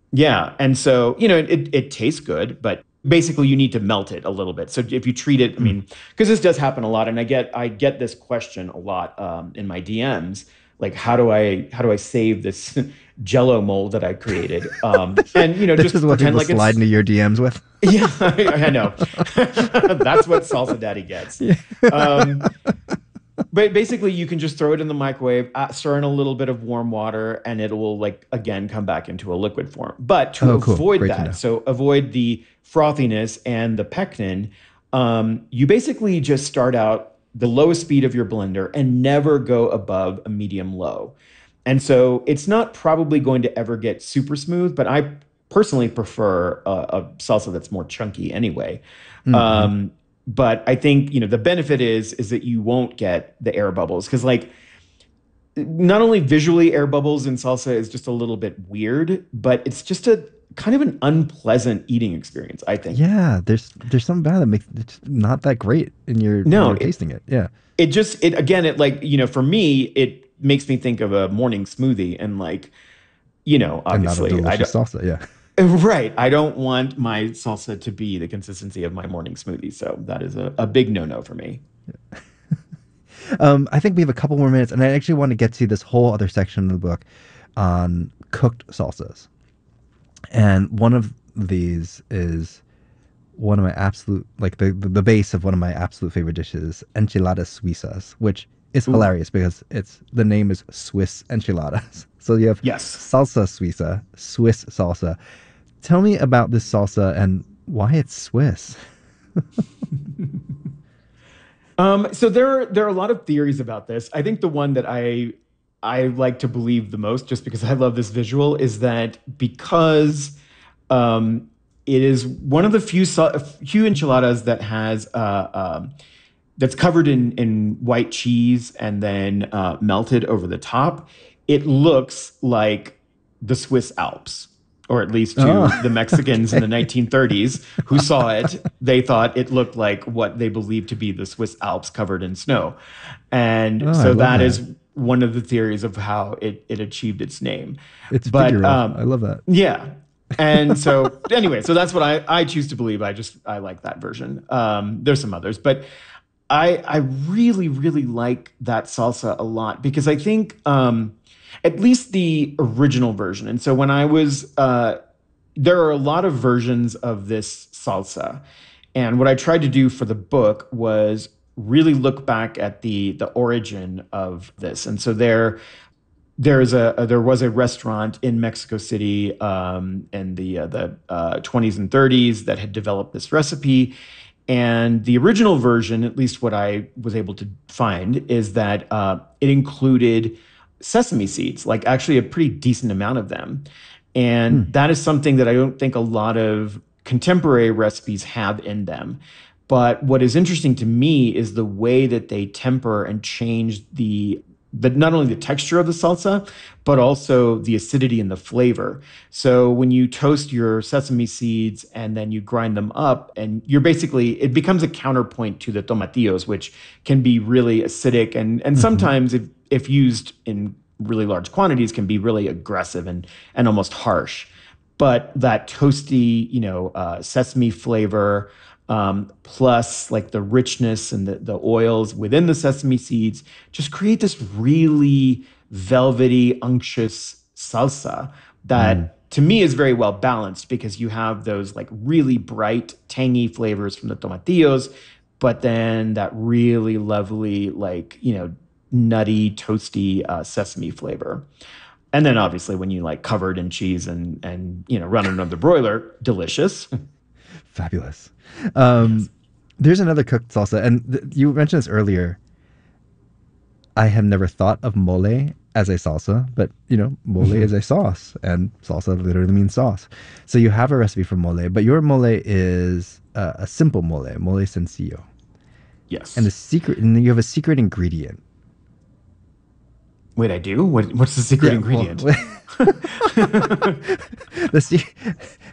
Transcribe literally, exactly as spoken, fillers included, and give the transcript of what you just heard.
Yeah. And so, you know, it, it tastes good, but basically you need to melt it a little bit. So if you treat it, I Mm. mean, because this does happen a lot, and I get I get this question a lot um, in my D Ms, like how do I how do I save this Jello mold that I created? Um, this, and you know, this is just what pretend people like slide it's into your D Ms with. yeah, I, I know. That's what Salsa Daddy gets. Yeah. Um, but basically, you can just throw it in the microwave, uh, stir in a little bit of warm water, and it will like again come back into a liquid form. But to Oh, cool. avoid Great to that, know. so avoid the frothiness and the pectin, um, you basically just start out the lowest speed of your blender and never go above a medium low. And so it's not probably going to ever get super smooth, but I personally prefer a, a salsa that's more chunky anyway. Hmm. Um, but I think, you know, the benefit is is that you won't get the air bubbles because like not only visually air bubbles in salsa is just a little bit weird, but it's just a kind of an unpleasant eating experience, I think. Yeah, there's there's something about it that makes it's not that great in your when No, you're it tasting it. Yeah. it just it again it like, you know, for me it makes me think of a morning smoothie and like, you know, And not a obviously I delicious don't salsa. Yeah. right. I don't want my salsa to be the consistency of my morning smoothie. So that is a, a big no-no for me. Um, I think we have a couple more minutes, and I actually want to get to this whole other section of the book on cooked salsas. And one of these is one of my absolute, like the, the, the base of one of my absolute favorite dishes, enchiladas suizas, which is Ooh, hilarious because it's the name is Swiss enchiladas. So you have yes. salsa suiza, Swiss salsa. Tell me about this salsa and why it's Swiss. Um, so there are there are a lot of theories about this. I think the one that I I like to believe the most, just because I love this visual, is that because um, it is one of the few sa- few enchiladas that has uh, um, that's covered in in white cheese and then uh, melted over the top. It looks like the Swiss Alps, or at least Oh, to the Mexicans in the okay. nineteen thirties who saw it, they thought it looked like what they believed to be the Swiss Alps covered in snow. And Oh, I so love that that. is one of the theories of how it, it achieved its name. It's But figural. um, I love that. yeah. And so anyway, so that's what I, I choose to believe. I just I like that version. Um, there's some others, but I I really really like that salsa a lot because I think um, at least the original version. And so when I was uh, there are a lot of versions of this salsa, and what I tried to do for the book was really look back at the the origin of this. And so there there's a, a there was a restaurant in Mexico City um, in the uh, the uh, twenties and thirties that had developed this recipe, and the original version, at least what I was able to find, is that uh, it included sesame seeds, like actually a pretty decent amount of them. And Hmm. that is something that I don't think a lot of contemporary recipes have in them. But what is interesting to me is the way that they temper and change the the not only the texture of the salsa, but also the acidity and the flavor. So when you toast your sesame seeds and then you grind them up, and you're basically it becomes a counterpoint to the tomatillos, which can be really acidic and and Hmm. sometimes if if used in really large quantities can be really aggressive and and almost harsh. But that toasty, you know, uh, sesame flavor, um, plus like the richness and the, the oils within the sesame seeds just create this really velvety, unctuous salsa Mm. that to me is very well balanced because you have those like really bright, tangy flavors from the tomatillos, but then that really lovely, like, you know, nutty, toasty uh, sesame flavor. And then obviously when you like covered in cheese and and you know run another broiler, delicious. Fabulous. Um, Yes. there's another cooked salsa, and th- you mentioned this earlier. I had never thought of mole as a salsa, but you know, mole is Mhm. a sauce, and salsa literally means sauce. So you have a recipe for mole, but your mole is uh, a simple mole, mole sencillo, and the Yes. secret, and you have a secret ingredient. Wait, I do? What what's the secret Yeah, well, ingredient? the se-